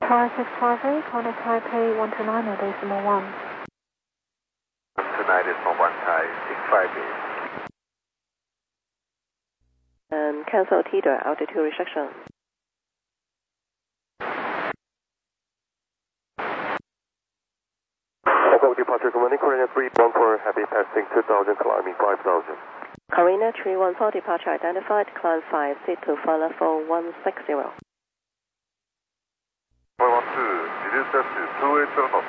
5658, contact Taipei 129.1. 129.1 Thai 658. And cancel TDR altitude restriction. Departure commanding Korean 314, happy passing 2000, climbing 5000. Korean 314, departure identified, climb 5, seat to flight level 160. 512, reduce that to 280 knots.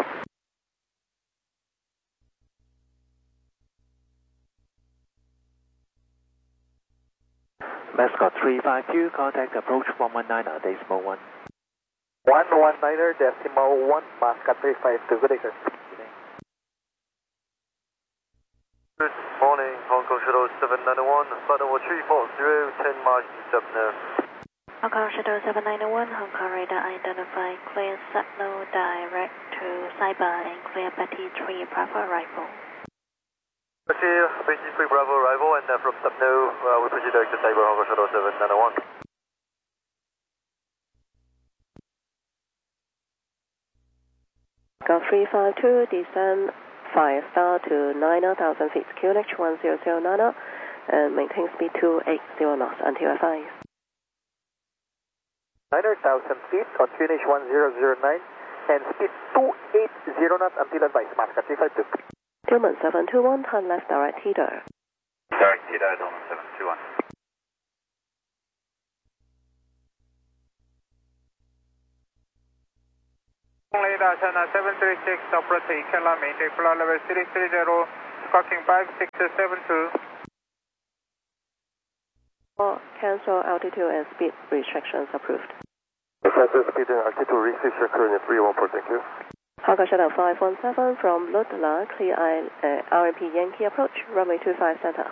Mascot 352, contact approach 119.1. 119.1, Mascot 352, good day, sir. Good morning, Hong Kong Shuttle 791, flight level 340, 10 miles east of now. Hong Kong Shuttle 791, Hong Kong radar identified, clear signal direct to Saibai and clear Betty 3 Bravo arrival. Clear Betty 3 Bravo arrival, and from Subno, we proceed direct to Saibai, Hong Kong Shuttle 791. Go 352, descend 5 star to 9,000 feet, QNH 1009, and maintain speed 280 knots until FI. 9,000 feet on QNH 1009 and speed 280 knots until advice, Mascot 352. Tillman 721, turn left direct TDR. Direct TDR, Tillman 721. Radar China 736, operating Kela, maintain flight level 330, squawking 5672. Cancel altitude and speed restrictions approved. Cancel speed and altitude restriction, Korean 314, thank you. Hong Kong Shuttle 517 from Ludla, clear RMP Yankee approach, runway 25 center.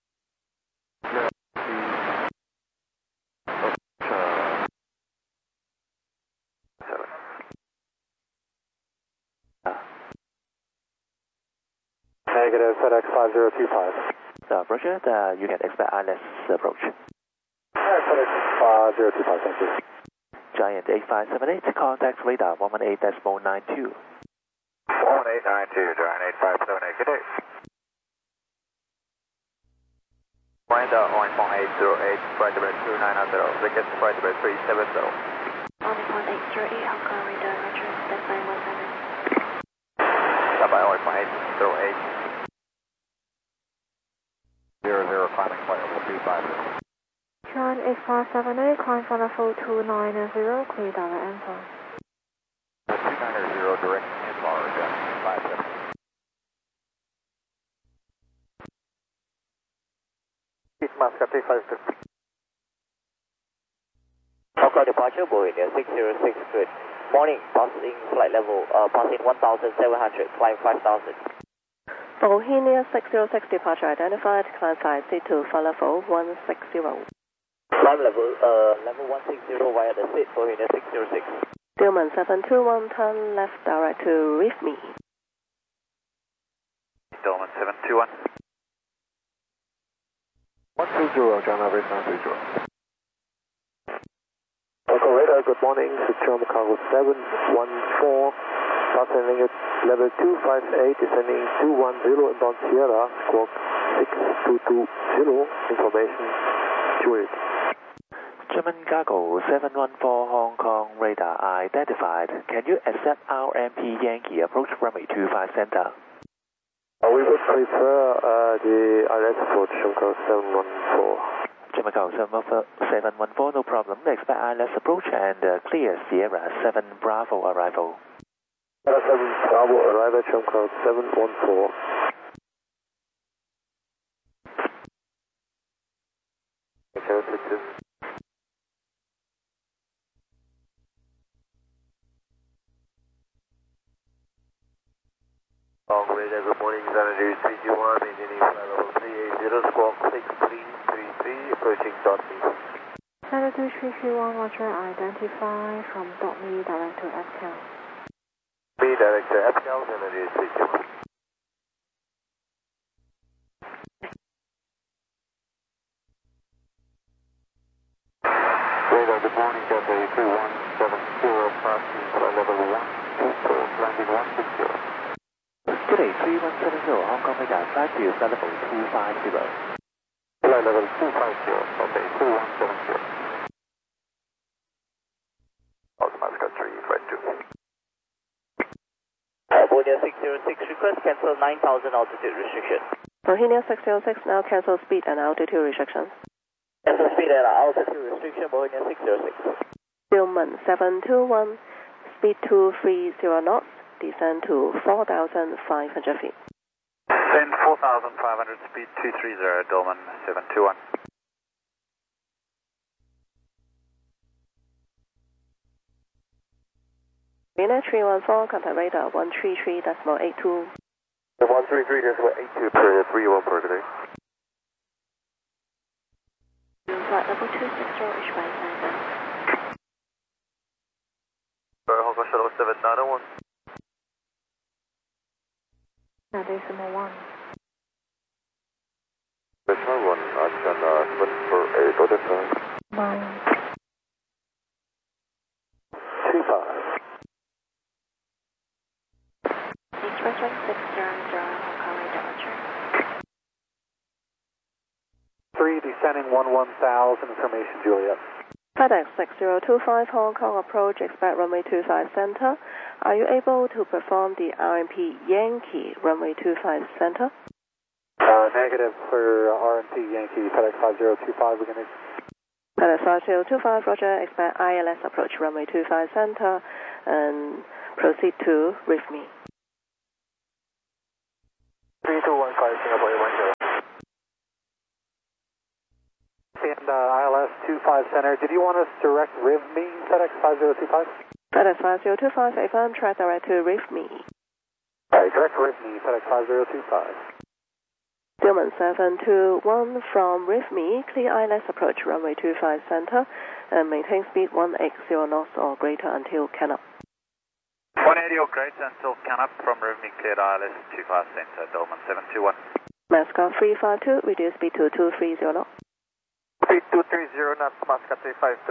Negative FedEx 5025. Roger, you can expect ILS approach. FedEx 5025, thank you. Giant 8578, contact radar 118.92. 11892, Giant 8578, good day. Wind up on 1808, flight level 290, request flight level 370. On 1808, Hong Kong radar, Roger, standby 17. Standby on 1808. 00, climbing flight level 250. Giant 8578, climb flight level 290, clear direct answer. 290, direct and large, 57. Mascot 352. Hong Kong departure, Boeing 606, good morning, passing flight level, passing 1,700, climb 5,000. Bohemia 606, departure identified, climb 5, seat to flight level 160. Climb level 160 via the seat, Bohemia 606. Tillman 721, turn left direct to reef me. Tillman 721. 120, John Average 930. Hong radar, good morning, Sichuan Cargo 714, passing at level 258, descending 210, inbound Sierra, squawk 6220, information accurate. German Cargo 714 Hong Kong radar identified. Can you accept RMP Yankee approach runway 25 center? We would prefer the ILS approach, Chumco 714. German Cargo 714, no problem. Expect ILS approach and clear Sierra 7 Bravo arrival. Sierra 7 Bravo arrival, Chumco 714. Okay, Radar, good morning, Xanadu 321, maintaining flight level 380, squawk 6333, approaching dot me. Xanadu 331, Roger, identify from dot me direct to FCAL. Me direct to FCAL, Xanadu 321. Radar, good morning, Delta 3170, 3170 Hong Kong radar, climb to flight level 250. Flight level 250, okay, 2170. Oscar 3, flight 2. Bohemia 606, request cancel 9,000 altitude restriction. Bohemia 606, now cancel speed and altitude restrictions. Cancel speed and altitude restriction, Bohemia 606. Tillman 721, speed 230 knots, descend to 4,500 feet. Descend 4,500, speed 230, Dolman 721. Vienna 314, contact radar 133.82. 133.82 per 31 per today. Flight level 260, reach by Saigon. Hong Kong Shuttle 7901. Decimal 1. Decimal 1, action 748, order 9. 25. Express 1600, Hong Kong departure. 3 descending 11,000, information Juliet. FedEx 6025 Hong Kong approach, expect runway 25 center. Are you able to perform the RMP Yankee runway 25 center? Negative for RMP Yankee, FedEx 5025, we're going to... FedEx 5025, roger, expect ILS approach runway 25 center and proceed to RIFME. 3215 Singapore 10. And ILS 25 Center, did you want us to direct RIVME, FedEx 5025? FedEx 5025, affirm, track direct to RIFME. Alright, direct RIVME, FedEx 5025. Tillman 721 from RIFME, clear ILS approach runway 25 center and maintain speed 180 knots or greater until Canop. 180 or greater until Canop from RIVME cleared ILS 25 center, Dolman 721. Mascot 352, reduce speed to 230 knots. Speed 230 knots, Mascot 352.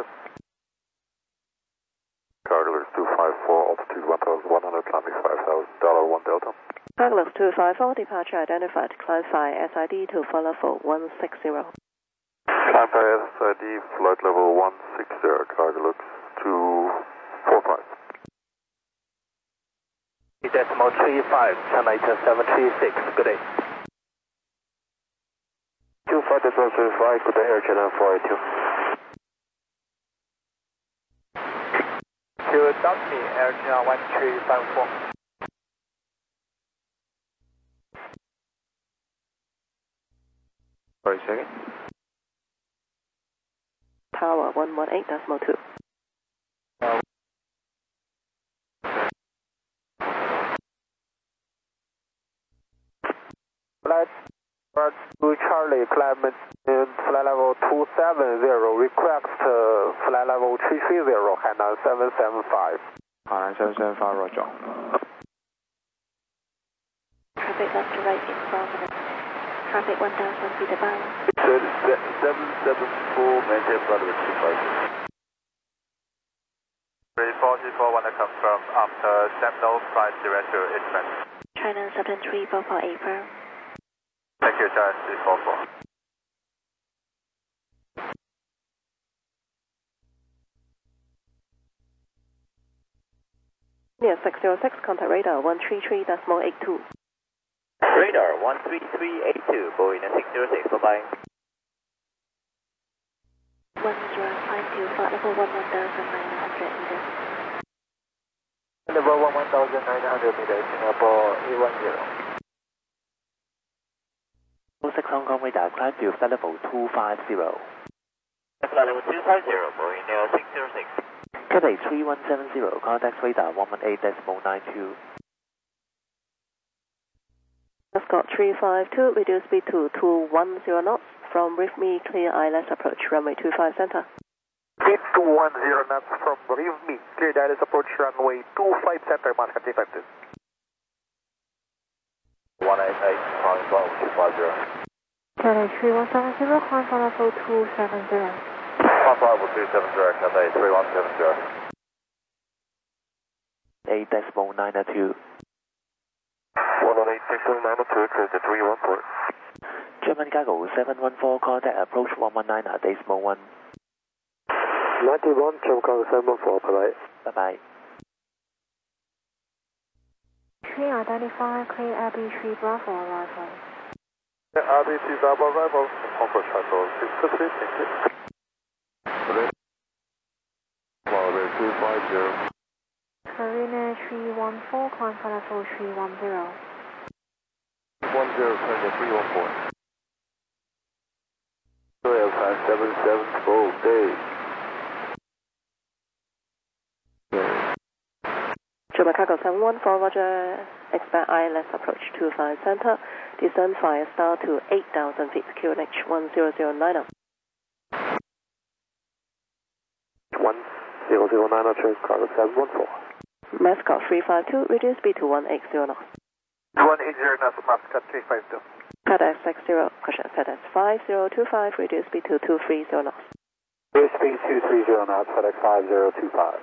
Cargolers 254, altitude 1,100, climbing $5,000, 1 Delta. Cargolers 254, departure identified, climb by SID to flight level 160. Climb by SID, flight level 160, Cargolers 245. Decimal 35, Chennai 736, good day. 25.35, good day, Air Channel 482. To Dundee, Air Channel 1374. Sorry, second. Tower 118.2. Flight to Charlie, climb in flight level 270, request flight level 330, Hainan 775. Hainan 775, roger. Traffic left to right in 12 minutes. Traffic 1,000 feet abound. 774, maintain flight level 25. 3424, want to confirm after Seminole, flight direct to Eastman. China 7344 April. Thank you, China 344. Near 606, contact radar 133.82. Radar 13382, Boeing 606, bye-bye. 10, climb to flight level 11,900 meters. Level 1,900 meters, Singapore 810. 06 Hong Kong radar, climb to flight level 250. Flight level 250, Boeing 606. Cathay 3170, contact radar 118.92. Mascot 352, reduce speed to 210 knots from RIFME, clear ILS approach runway 25 center. Speed 210 knots from RIVME, clear ILS approach runway 25 center, Mascot 352. 188, calling flight level 250. Cathay 3170, climb flight level 270. Climb flight level 270, Cathay 3170. 8.92. German Cargo 714, contact approach 119 at decimal 1. 91, German Cargo 714, bye-bye. Bye-bye. Tree identified, clear RB3 Bravo arrival. RB3 Bravo arrival, Concourse Shuttle 623, thank you. Flyer 250. Carina 314, climb for level 310. 10, Carina 314. Royal 577, full day. German Cargo 714, Roger. Expect ILS approach 25 center. Descend fire star to 8,000 feet. QNH 10090. 1009, German Cargo 714. Mascot 352, reduce speed to 180 knots. 180 knots, Mascot 352. FedEx 60, caution, FedEx 5025, reduce speed to 230 knots. Reduce speed 230 knots, FedEx 5025.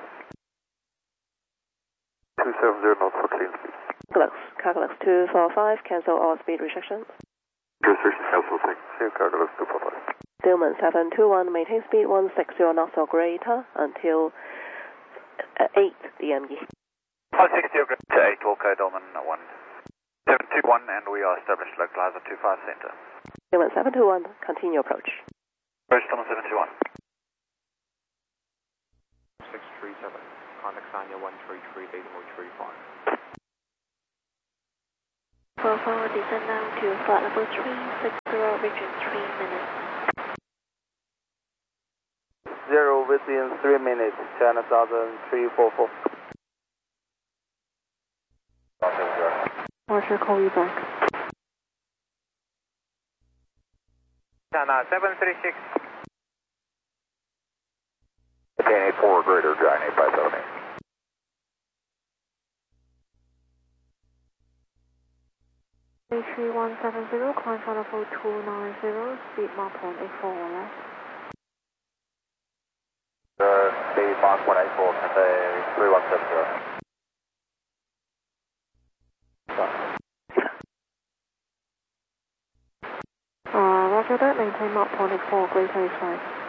270 knots for clean speed. Cargolux 245, cancel all speed restrictions. Restrictions cancel, thank you. Cargolux 245. Stillman 721, maintain speed 160 knots or greater until 8 DME. 160 greater to 8, OK, Dolman 1721, and we are established localizer 25 center. Stillman 721, continue approach. Approach Dolman 721. 637, contact Sanya 133, decimal 35. Bravo, descend down to flight level 360, region 3 minutes. 0 within 3 minutes, China 344. Roger, call you back. China 736. Attain 4 greater, Giant 8578. A3170, climb for level 290, speed Mach 184 left. Speed Mach 184, Cathay 3170. Roger that, maintain Mach 184, greater is 5.